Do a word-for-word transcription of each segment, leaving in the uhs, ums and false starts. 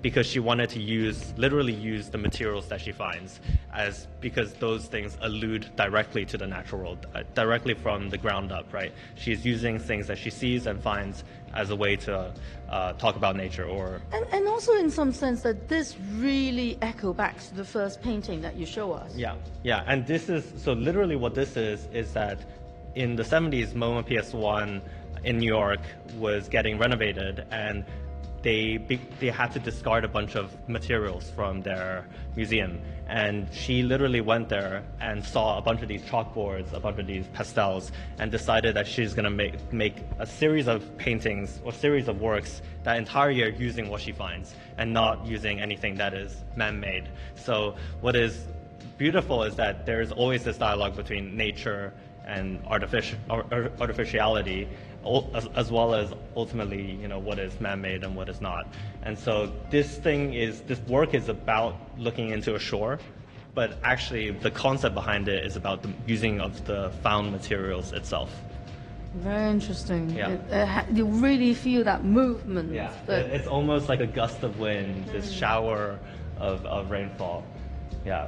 because she wanted to use, literally use the materials that she finds, as because those things allude directly to the natural world, uh, directly from the ground up, right? She's using things that she sees and finds as a way to uh, talk about nature, or and, and also in some sense that this really echo back to the first painting that you show us. Yeah, yeah, and this is, so literally what this is, is that in the seventies, MoMA P S one in New York was getting renovated, and they they had to discard a bunch of materials from their museum. And she literally went there and saw a bunch of these chalkboards, a bunch of these pastels, and decided that she's going to make make a series of paintings or series of works that entire year using what she finds and not using anything that is man-made. So what is beautiful is that there is always this dialogue between nature and artificial artificiality, as, as well as ultimately, you know, what is man-made and what is not. And so this thing is, this work is about looking into a shore, but actually the concept behind it is about the using of the found materials itself. Very interesting. Yeah. It, it ha you really feel that movement. Yeah, that it's almost like a gust of wind, this shower of, of rainfall. Yeah.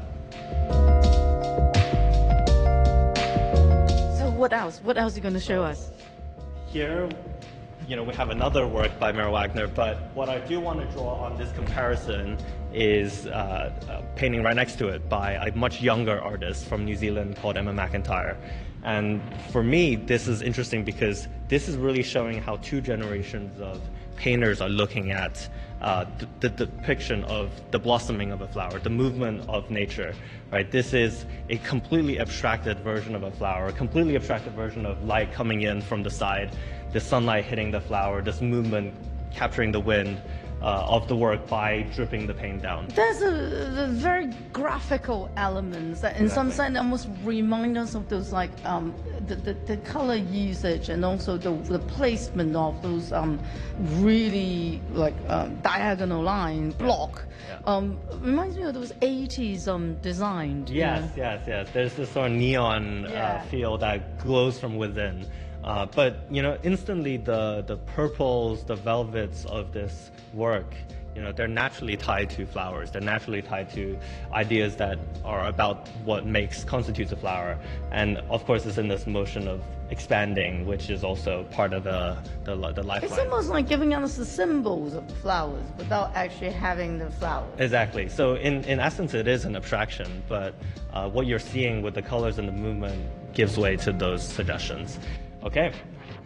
So what else? What else are you going to show us? Here, you know, we have another work by Mary Wagner, but what I do want to draw on this comparison is uh, a painting right next to it by a much younger artist from New Zealand called Emma McIntyre. And for me, this is interesting because this is really showing how two generations of painters are looking at uh, the, the depiction of the blossoming of a flower, the movement of nature, right? This is a completely abstracted version of a flower, a completely abstracted version of light coming in from the side, the sunlight hitting the flower, this movement capturing the wind uh, of the work by dripping the paint down. There's a, a very graphical elements that in Exactly. some sense almost remind us of those like um, the, the, the color usage and also the, the placement of those um, really like um, diagonal line block. Yeah. Um, reminds me of those eighties um, design. Yes, yes, yes. There's this sort of neon Yeah. uh, feel that glows from within. Uh, but, you know, instantly the, the purples, the velvets of this work, you know, they're naturally tied to flowers. They're naturally tied to ideas that are about what makes, constitutes a flower. And of course, it's in this motion of expanding, which is also part of the, the, the lifeline. It's almost like giving us the symbols of the flowers without actually having the flowers. Exactly. So in, in essence, it is an abstraction, but uh, what you're seeing with the colors and the movement gives way to those suggestions. Okay.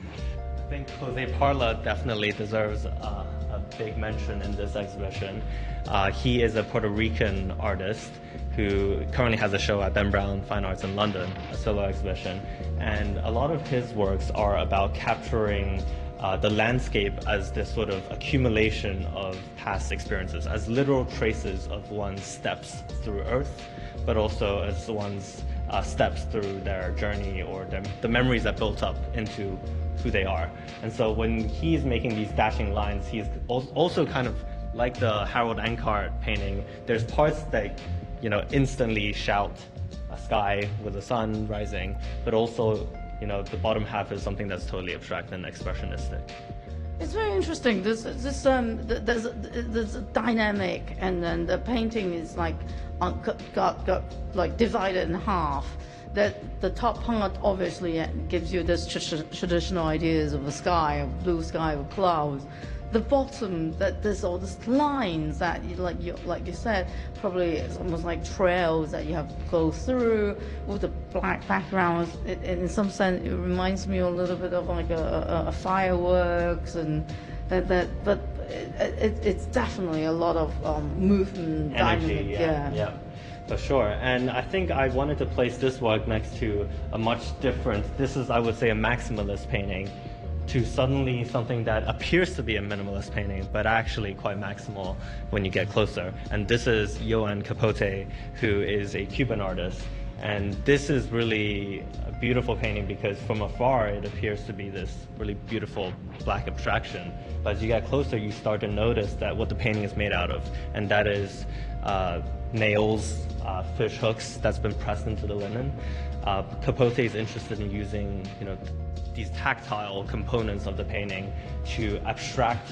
I think Jose Parla definitely deserves uh, a big mention in this exhibition. Uh, he is a Puerto Rican artist who currently has a show at Ben Brown Fine Arts in London, a solo exhibition. And a lot of his works are about capturing uh, the landscape as this sort of accumulation of past experiences, as literal traces of one's steps through Earth, but also as one's uh, steps through their journey or their, the memories that built up into who they are. And so when he's making these dashing lines, he's also kind of like the Harold Encart painting. There's parts that, you know, instantly shout a sky with the sun rising, but also, you know, the bottom half is something that's totally abstract and expressionistic. It's very interesting. There's this um, there's a, there's a dynamic, and then the painting is like uh, got, got got like divided in half. That the top part obviously gives you this tr traditional ideas of a sky, a blue sky with clouds. The bottom, that there's all these lines that, you, like you like you said, probably it's almost like trails that you have to go through with the black background. It, in some sense, it reminds me a little bit of like a, a, a fireworks and that. that but it, it, it's definitely a lot of um, movement, Energy, dynamic, yeah, yeah. yeah. For sure. And I think I wanted to place this work next to a much different, this is, I would say, a maximalist painting, to suddenly something that appears to be a minimalist painting, but actually quite maximal when you get closer. And this is Joan Capote, who is a Cuban artist. And this is really a beautiful painting because from afar it appears to be this really beautiful black abstraction. But as you get closer, you start to notice that what the painting is made out of, and that is uh, nails, uh, fish hooks that's been pressed into the linen. Uh, Capote is interested in using, you know, these tactile components of the painting to abstract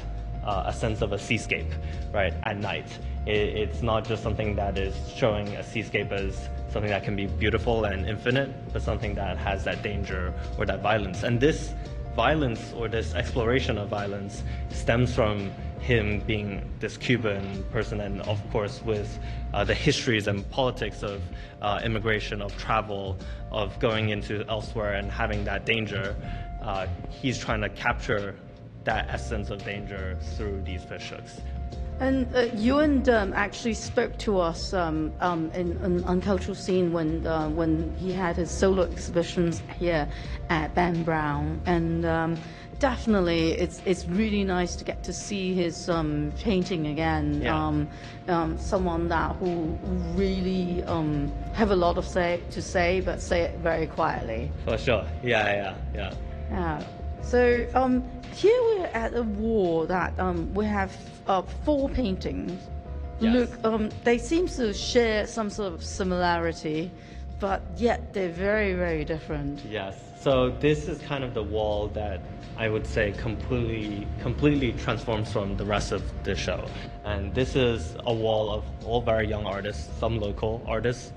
uh, a sense of a seascape, right, at night. It, it's not just something that is showing a seascape as something that can be beautiful and infinite, but something that has that danger or that violence. And this violence or this exploration of violence stems from him being this Cuban person, and of course with uh, the histories and politics of uh, immigration, of travel, of going into elsewhere and having that danger. Uh, he's trying to capture that essence of danger through these fish hooks. And uh, Ewan um, actually spoke to us um, um, in, in on Cultural Scene when uh, when he had his solo exhibitions here at Ben Brown, and um, definitely it's it's really nice to get to see his um, painting again. Yeah. Um, um, someone that who really um, have a lot of say to say, but say it very quietly. For sure. Yeah, yeah, yeah. Yeah. So um, here we're at a wall that um, we have uh, four paintings. Yes. Look, um, they seem to share some sort of similarity, but yet they're very, very different. Yes. So this is kind of the wall that I would say completely, completely transforms from the rest of the show. And this is a wall of all very young artists, some local artists.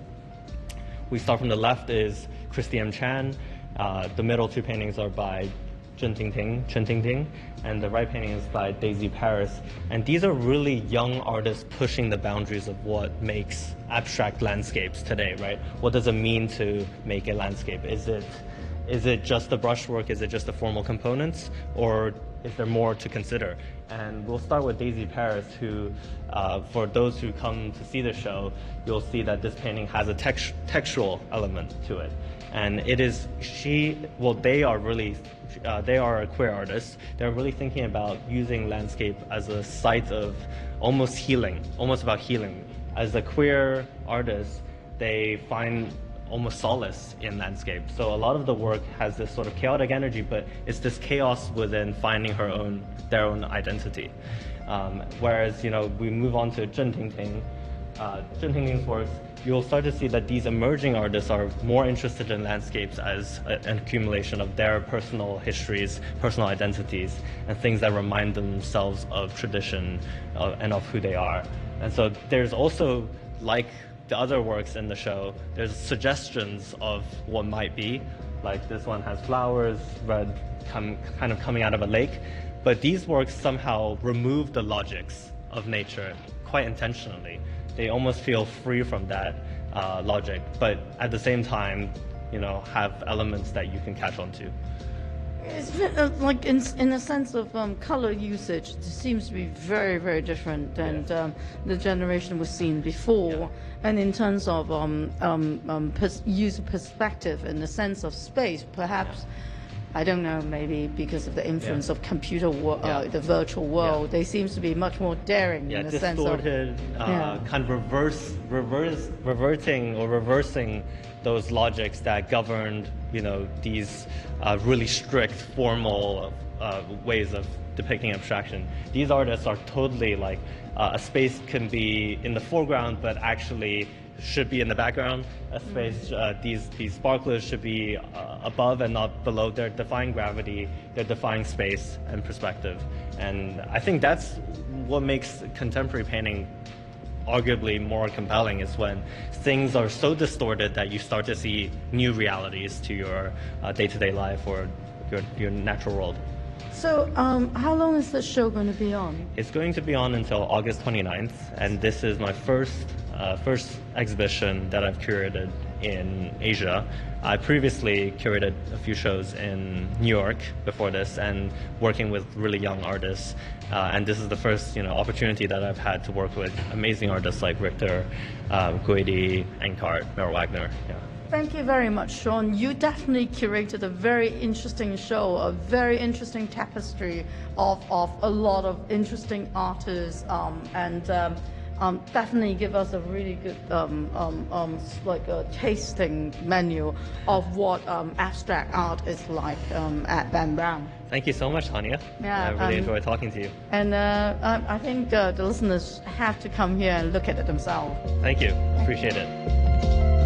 We start from the left is Christy M. Chan. Uh, the middle two paintings are by Chen Tingting, Chen Tingting, and the right painting is by Daisy Paris. And these are really young artists pushing the boundaries of what makes abstract landscapes today, right? What does it mean to make a landscape? Is it, is it just the brushwork? Is it just the formal components? Or is there more to consider? And we'll start with Daisy Paris, who, uh, for those who come to see the show, you'll see that this painting has a text textual element to it. And it is, she, well, they are really, uh, they are queer artists. They're really thinking about using landscape as a site of almost healing, almost about healing. As a queer artist, they find almost solace in landscape. So a lot of the work has this sort of chaotic energy, but it's this chaos within finding her own, their own identity. Um, whereas, you know, we move on to Chen Tingting. Uh, Chen Tingting's works, you'll start to see that these emerging artists are more interested in landscapes as a, an accumulation of their personal histories, personal identities, and things that remind themselves of tradition uh, and of who they are. And so there's also, like the other works in the show, there's suggestions of what might be. Like this one has flowers, red, come, kind of coming out of a lake. But these works somehow remove the logics of nature quite intentionally. They almost feel free from that uh, logic, but at the same time, you know, have elements that you can catch on to. It's been, uh, like in in a sense of um, color usage, it seems to be very, very different than Yeah. um, the generation was seen before. Yeah. And in terms of um, um, um, pers user perspective, in the sense of space, perhaps. Yeah. I don't know, maybe because of the influence Yeah. of computer, wo- Yeah. uh, the virtual world, Yeah. they seems to be much more daring Yeah, in the sense of. distorted, uh, Yeah. kind of reverse, reverse, reverting or reversing those logics that governed, you know, these uh, really strict, formal uh, ways of depicting abstraction. These artists are totally like uh, a space can be in the foreground, but actually should be in the background. A space, uh, these these sparklers should be uh, above and not below. They're defying gravity. They're defying space and perspective. And I think that's what makes contemporary painting arguably more compelling, is when things are so distorted that you start to see new realities to your uh, day-to-day life or your your natural world. So, um, how long is the show going to be on? It's going to be on until August twenty-ninth, and this is my first uh, first exhibition that I've curated in Asia. I previously curated a few shows in New York before this, and working with really young artists. Uh, and this is the first, you know, opportunity that I've had to work with amazing artists like Richter, uh, Guidi, Enkart, Merrill Wagner. Yeah. Thank you very much, Sean. You definitely curated a very interesting show, a very interesting tapestry of, of a lot of interesting artists, um, and um, um, definitely give us a really good, um, um, um, like a tasting menu of what um, abstract art is like um, at Ben Brown. Thank you so much, Tanya. Yeah, I really um, enjoyed talking to you. And uh, I, I think uh, the listeners have to come here and look at it themselves. Thank you. Appreciate it.